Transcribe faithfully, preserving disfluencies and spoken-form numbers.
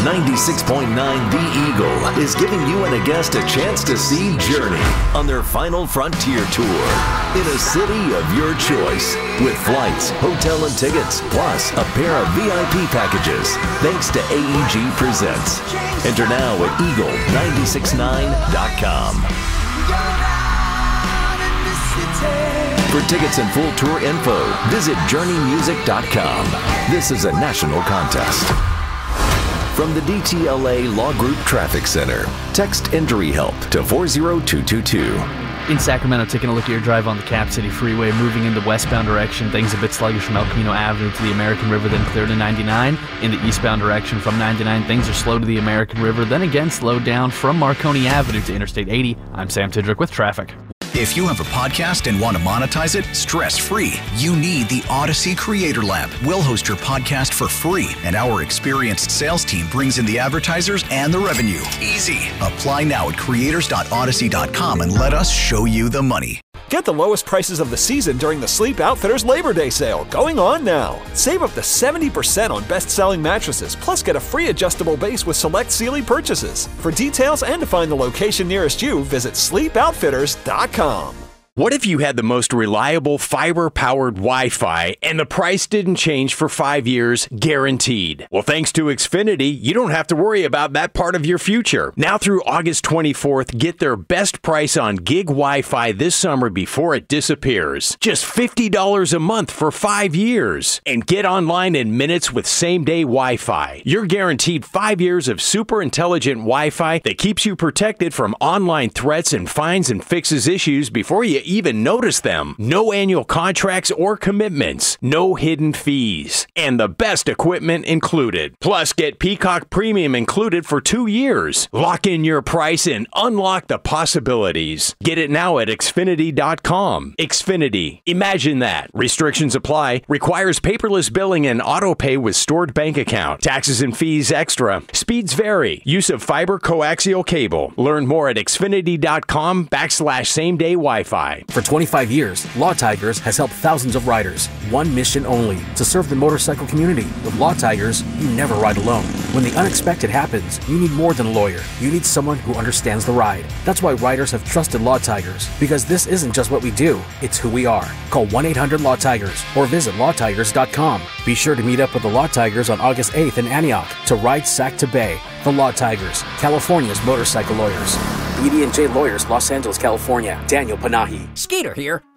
ninety-six point nine The Eagle is giving you and a guest a chance to see Journey on their final Frontier tour in a city of your choice with flights, hotel and tickets, plus a pair of V I P packages thanks to A E G Presents. Enter now at eagle nine six nine dot com. For tickets and full tour info, visit journey music dot com. This is a national contest. From the D T L A Law Group Traffic Center, text injury help to four zero two two two. In Sacramento, taking a look at your drive on the Cap City Freeway, moving in the westbound direction, things a bit sluggish from El Camino Avenue to the American River, then clear to ninety-nine. In the eastbound direction from ninety-nine, things are slow to the American River, then again slowed down from Marconi Avenue to Interstate eighty. I'm Sam Tidrick with traffic. If you have a podcast and want to monetize it stress-free, you need the Odyssey Creator Lab. We'll host your podcast for free, and our experienced sales team brings in the advertisers and the revenue. Easy. Apply now at creators dot odyssey dot com and let us show you the money. Get the lowest prices of the season during the Sleep Outfitters Labor Day sale, going on now. Save up to seventy percent on best-selling mattresses, plus get a free adjustable base with select Sealy purchases. For details and to find the location nearest you, visit sleep outfitters dot com. What if you had the most reliable fiber-powered Wi-Fi and the price didn't change for five years, guaranteed? Well, thanks to Xfinity, you don't have to worry about that part of your future. Now through August twenty-fourth, get their best price on gig Wi-Fi this summer before it disappears. Just fifty dollars a month for five years. And get online in minutes with same-day Wi-Fi. You're guaranteed five years of super intelligent Wi-Fi that keeps you protected from online threats and finds and fixes issues before you even notice them. No annual contracts or commitments. No hidden fees. And the best equipment included. Plus, get Peacock Premium included for two years. Lock in your price and unlock the possibilities. Get it now at xfinity dot com. Xfinity. Imagine that. Restrictions apply. Requires paperless billing and auto pay with stored bank account. Taxes and fees extra. Speeds vary. Use of fiber coaxial cable. Learn more at xfinity dot com backslash same day Wi-Fi. For twenty-five years, Law Tigers has helped thousands of riders. One mission only, to serve the motorcycle community. With Law Tigers, you never ride alone. When the unexpected happens, you need more than a lawyer. You need someone who understands the ride. That's why riders have trusted Law Tigers, because this isn't just what we do, it's who we are. Call one eight hundred Law Tigers or visit law tigers dot com. Be sure to meet up with the Law Tigers on August eighth in Antioch to ride Sac to Bay. The Law Tigers, California's motorcycle lawyers. B D and J Lawyers, Los Angeles, California. Daniel Panahi. Skeeter here.